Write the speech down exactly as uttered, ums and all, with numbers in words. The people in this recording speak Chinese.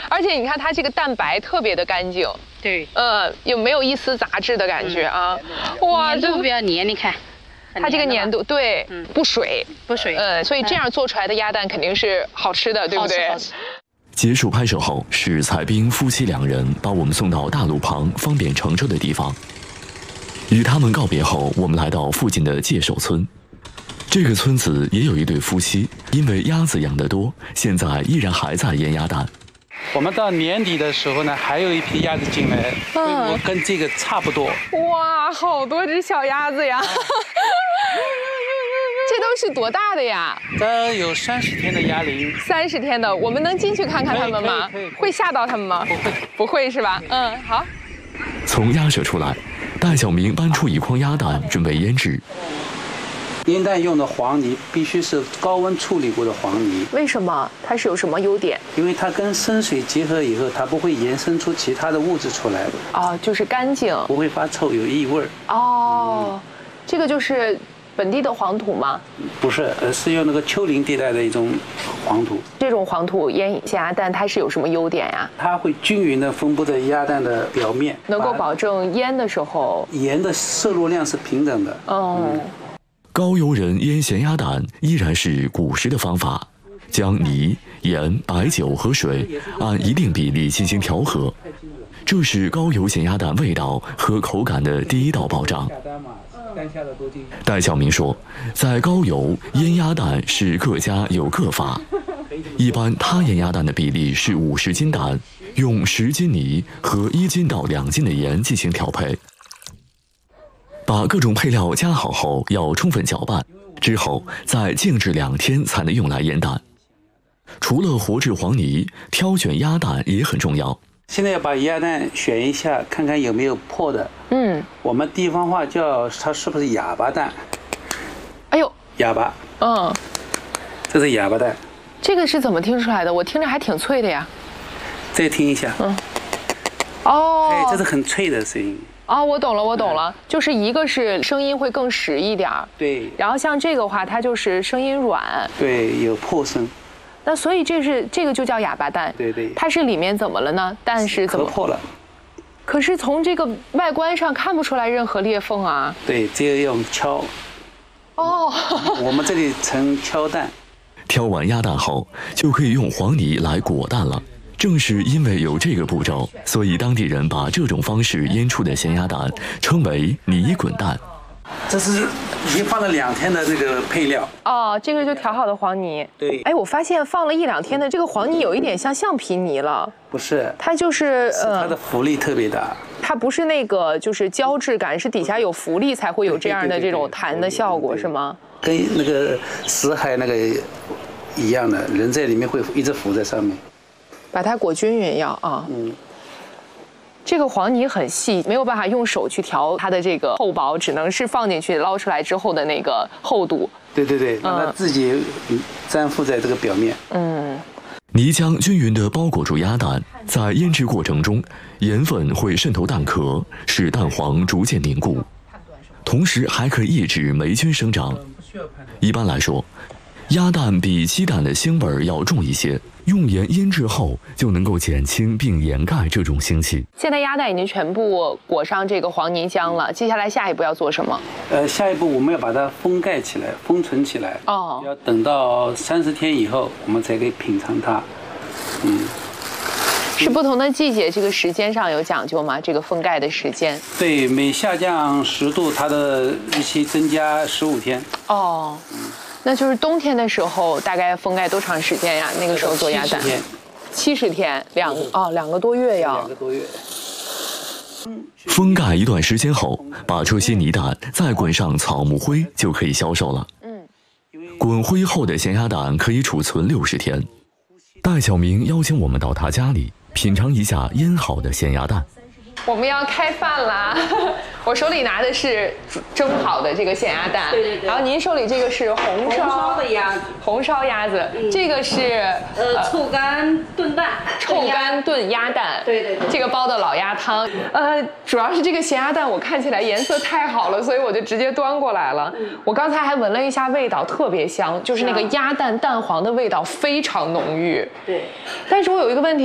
而且你看它这个蛋白特别的干净， 对， 呃，有没有一丝杂质的感觉啊？哇， 这比较黏，你看。 它这个粘度对，嗯，不水不水， 呃，所以这样做出来的鸭蛋肯定是好吃的，对不对？ 好吃。 结束拍摄后，是蔡斌夫妻两人把我们送到大路旁方便乘车的地方。与他们告别后，我们来到附近的界首村。这个村子也有一对夫妻，因为鸭子养得多，现在依然还在腌鸭蛋。 我们到年底的时候呢，还有一批鸭子进来，规模跟这个差不多。 哇，好多只小鸭子呀！这都是多大的呀？ 这有三十天的鸭龄。 三十天的，我们能进去看看它们吗？会吓到它们吗？ 不会， 不会是吧？嗯，好。 从鸭舍出来，戴小明搬出一筐鸭蛋，准备腌制。 腌蛋用的黄泥必须是高温处理过的黄泥。 为什么？它是有什么优点？ 因为它跟生水结合以后，它不会延伸出其他的物质出来。 哦，就是干净， 不会发臭，有异味。 哦，嗯、这个就是本地的黄土吗？ 不是，而是用那个丘陵地带的一种黄土。 这种黄土腌咸鸭蛋，它是有什么优点呀？ 它会均匀地分布在鸭蛋的表面， 能够保证腌的时候盐的摄入量是平等的。 哦。嗯高邮人腌咸鸭蛋依然是古时的方法，将泥、盐、白酒和水按一定比例进行调和，这是高邮咸鸭蛋味道和口感的第一道保障。戴小明说，在高邮腌鸭蛋是各家有各法，一般他腌鸭蛋的比例是五十斤蛋，用十斤泥和一斤到两斤的盐进行调配。 把各种配料加好后，要充分搅拌，之后再静置两天才能用来腌蛋。除了活制黄泥，挑选鸭蛋也很重要。 现在要把鸭蛋选一下，看看有没有破的。嗯，我们地方话叫它是不是哑巴蛋？ 哎呦， 哑巴。 嗯， 这是哑巴蛋。 这个是怎么听出来的？我听着还挺脆的呀。 再听一下。嗯。哦。哎，这是很脆的声音。 哦，我懂了，我懂了，就是一个是声音会更实一点儿， 对， 然后像这个话，它就是声音软， 对，有破声。 那所以这是这个就叫哑巴蛋， 对对， 它是里面怎么了呢？蛋是怎么破了？ 可是从这个外观上看不出来任何裂缝啊。 对，只有用敲。哦，我们这里称敲蛋。 挑完鸭蛋后，就可以用黄泥来裹蛋了。 正是因为有这个步骤，所以当地人把这种方式腌出的咸鸭蛋称为泥滚蛋。 这是已经放了两天的这个配料哦，这个就调好的黄泥。 对， 哎，我发现放了一两天的这个黄泥有一点像橡皮泥了。 不是， 它就是呃，它的浮力特别大。 它不是那个就是胶质感，是底下有浮力才会有这样的这种弹的效果，是吗？ 跟那个死海那个一样的，人在里面会一直浮在上面。 把它裹均匀要啊，嗯，这个黄泥很细，没有办法用手去调它的这个厚薄，只能是放进去捞出来之后的那个厚度。 对对对，让它自己粘附在这个表面。 嗯，泥浆均匀地包裹住鸭蛋，在腌制过程中，盐分会渗透蛋壳，使蛋黄逐渐凝固，同时还可以抑制霉菌生长。一般来说，鸭蛋比鸡蛋的腥味要重一些。 用盐腌制后，就能够减轻并掩盖这种腥气。 现在鸭蛋已经全部裹上这个黄泥浆了，接下来下一步要做什么？ 呃，下一步我们要把它封盖起来，封存起来。哦，要等到三十天以后，我们才可以品尝它。嗯， 是不同的季节，这个时间上有讲究吗？这个封盖的时间？ 对，每下降十度，它的日期增加十五天。哦。嗯那就是冬天的时候，大概封盖多长时间呀？那个时候做鸭蛋，七十天，两哦两个多月要。 两个多月。 封盖一段时间后，把这些泥蛋再滚上草木灰，就可以销售了。嗯，滚灰后的咸鸭蛋可以储存六十天。戴小明邀请我们到他家里品尝一下腌好的咸鸭蛋。 我们要开饭啦！我手里拿的是蒸好的这个咸鸭蛋， 对对对。 然后您手里这个是红烧, 红烧的鸭子， 红烧鸭子，嗯、这个是呃臭干炖蛋， 臭干炖鸭蛋， 对对对。 这个煲的老鸭汤，呃，主要是这个咸鸭蛋我看起来颜色太好了，所以我就直接端过来了。嗯、我刚才还闻了一下味道，特别香，就是那个鸭蛋蛋黄的味道非常浓郁。 对。 但是我有一个问题。